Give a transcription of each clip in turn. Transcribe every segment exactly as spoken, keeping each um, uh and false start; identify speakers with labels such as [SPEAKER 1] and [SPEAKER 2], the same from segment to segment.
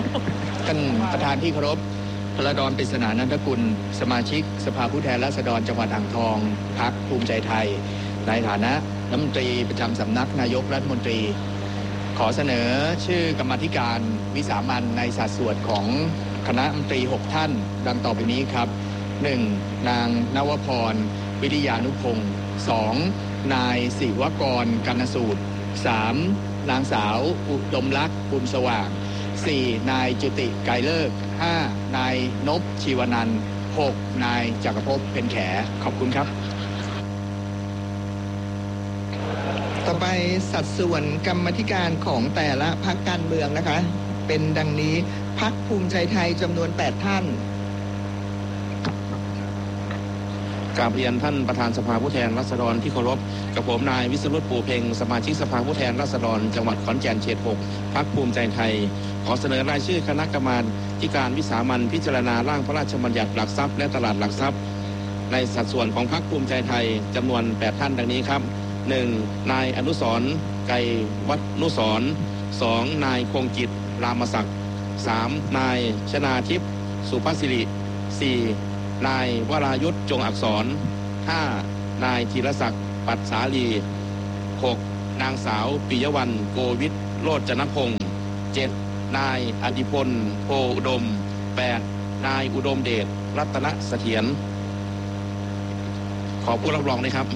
[SPEAKER 1] ท่านประธานที่เคารพพลดรปริศนานันทกุลสมาชิกสภาผู้แทนราษฎรจังหวัดอ่างทองพรรคภูมิใจไทยในฐานะรัฐมนตรีประจำสำนักนายกรัฐมนตรีขอเสนอชื่อกรรมาธิการวิสามัญในสัดส่วนของคณะรัฐมนตรีหกท่านดังต่อไปนี้ครับ หนึ่ง นางนวพรวิริยานุพงศ์สอง นายศิวกรกนสูตรสาม นางสาวอุดมลักษณ์บุญสว่างสี่ นายจุติไกรเลิกษ์ห้า นายนพชีวนันท์หก นายจักรภพเพ็ญแขขอบคุณครับ
[SPEAKER 2] ต่อไปสัดส่วนกรรมาธิการของแต่ละพรรคการเมืองนะคะเป็นดังนี้พรรคภูมิใจไทยจำนวนแปดท่าน
[SPEAKER 3] กราบเรียนท่านประธานสภาผู้แทนราษฎรที่เคารพกับผมนายวิศรุตปู่เพ็งสมาชิกสภาผู้แทนราษฎรจังหวัดขอนแก่นเขตหกพรรคภูมิใจไทยขอเสนอรายชื่อคณะกรรมาธิการวิสามัญพิจารณาร่างพระราชบัญญัติหลักทรัพย์และตลาดหลักทรัพย์ในสัดส่วนของพรรคภูมิใจไทยจำนวนแปดท่านดังนี้ครับหนึ่ง นายอนุสรณ์ไกรวัฒนุสรณ์สอง นายคงจิตรามศักดิ์สาม นายชนาทิพย์สุภศิริสี่ นายวรายุทธจงอักษรห้า นายธีรศักดิ์ปัตสาลีหก นางสาวปิยวรรณโกวิทโรจนพงศ์เจ็ด นายอดิพลโพอุดมแปด นายอุดมเดชรัตนเสถียรขอผู้รับรองด้วยครับ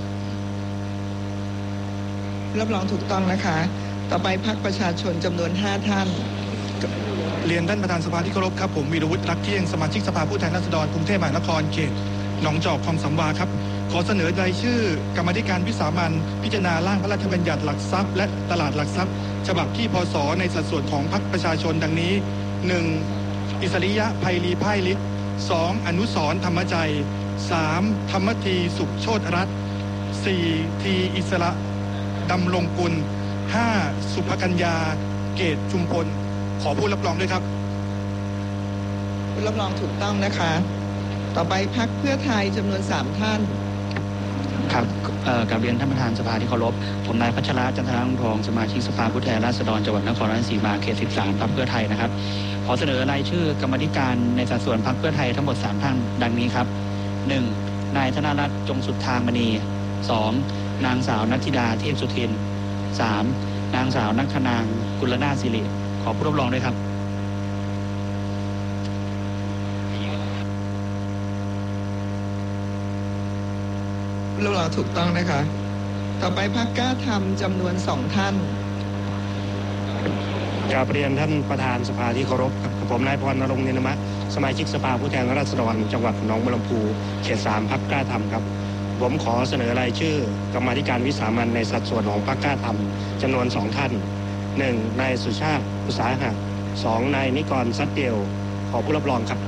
[SPEAKER 2] รับรองถูกต้องนะคะต่อไปพรรคประชาชนจำนวนห้าท่าน
[SPEAKER 4] เรียนท่านประธานสภาที่เคารพครับผมวีรวุฒิรักเที่ยงสมาชิกสภาผู้แทนราษฎรกรุงเทพมหานครเขตหนองจอกคลองสำวาครับขอเสนอรายชื่อกรรมาธิการวิสามัญพิจารณาร่างพระราชบัญญัติหลักทรัพย์และตลาดหลักทรัพย์ฉบับที่พศในสัดส่วนของพรรคประชาชนดังนี้ หนึ่ง อิสริยะไพลีไพลิศสอง อนุสรณ์ธรรมใจสาม ธรรมทีสุขโชติรัตน์สี่ ทีอิสระดำรงกุลห้า สุภกัญญาเกตชุมพลขอผู้รับรองด้วยครับ
[SPEAKER 2] ผู้รับรองถูกต้องนะคะต่อไปพรรคเพื่อไทยจำนวนสามท่าน
[SPEAKER 5] ครับกราบเรียนท่านประธานสภาที่เคารพผมนายพัชระจันทรงทองสมาชิกสภาผู้แทนราษฎรจังหวัดนครราชสีมาเขตสิบสามพรรคเพื่อไทยนะครับขอเสนอรายชื่อกรรมาธิการในสัดส่วนพรรคเพื่อไทยทั้งหมดสามท่านดังนี้ครับ หนึ่ง นายธนรัตน์จงสุทธามณีสอง นางสาวนัทธิดาเทพสุทินสาม นางสาวนักธนางกุลนาถศิริขอผู้รับรองด้วยครับ
[SPEAKER 2] ผู้รับรองถูกต้องนะคะต่อไปพรรคกล้าธรรมจำนวนสองท่าน
[SPEAKER 6] กราบเรียนท่านประธานสภาที่เคารพกับผมนายพรณรงค์เนนมะสมาชิกสภาผู้แทนราษฎรจังหวัดหนองบัวลำพูเขตสามพรรคกล้าธรรมครับผมขอเสนอรายชื่อกรรมาธิการวิสามัญในสัดส่วนของพรรคกล้าธรรมจำนวนสองท่านหนึ่ง นายสุชาติอุตสาหะสอง นายนิกรซัดเดียวขอผู้รับรองครับ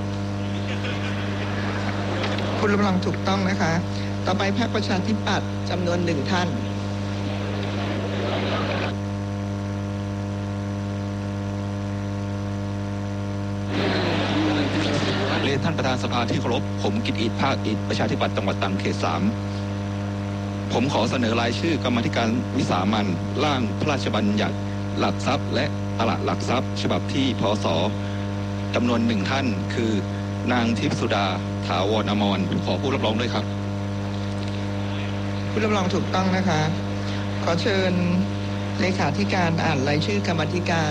[SPEAKER 2] ผู้รับรองถูกต้องนะคะต่อไปพรรคประชาธิปัตย์จำนวนหนึ่งท่าน
[SPEAKER 7] เรียนท่านประธานสภาที่เคารพผมกิตติภาคอิฐประชาธิปัตย์จังหวัดตรังเขตสามผมขอเสนอรายชื่อกรรมาธิการวิสามัญร่างพระราชบัญญัติหลักทรัพย์และตลาดหลักทรัพย์ฉบับที่พศจำนวนหนึ่งท่านคือนางทิพย์สุดาถาวรอมรขอผู้รับรองด้วยครับ
[SPEAKER 2] ผู้รับรองถูกต้องนะคะขอเชิญเลขาธิการอ่านรายชื่อกรรมาธิการ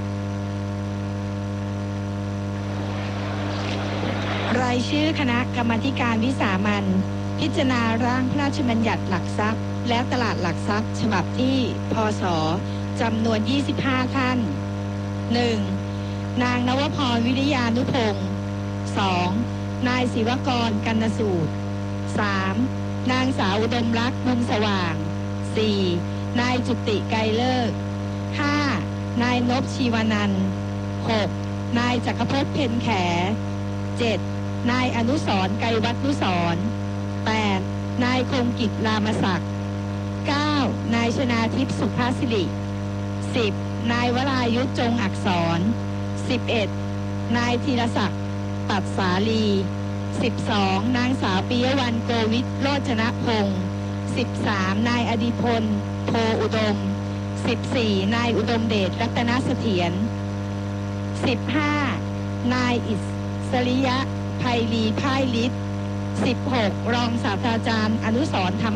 [SPEAKER 8] รายชื่อคณะกรรมาธิการวิสามัญพิจารณาร่างพระราชบัญญัติหลักทรัพย์และตลาดหลักทรัพย์ฉบับที่พศจำนวนยี่สิบห้าท่าน หนึ่ง นางนวพรวิริยานุพงศ์สอง นายศิวกรกนสูตรสาม นางสาวอุดมลักษณ์บุญสว่างสี่ นายจุติไกรเลิกษ์ห้า นายนพชีวนันท์หก นายจักรภพเพ็ญแขเจ็ด นายอนุสรณ์ไกรวัฒนุสรณ์แปด นายคงกิจรามศักดิ์เก้า นายชนาทิพย์สุภศิริสิบ นายวรายุทธจงอักษรสิบเอ็ด นายธีรศักดิ์ปัตสาลีสิบสอง นางสาวปิยวรรณโกวิทโรจนพงศ์สิบสาม นายอดิพลโพอุดมสิบสี่ นายอุดมเดชรัตนเสถียรสิบห้า นายอิสริยะ ไพลีพ่ายฤทธิ์ สิบหก รองศาสตราจารย์อนุสรณ์ธรรม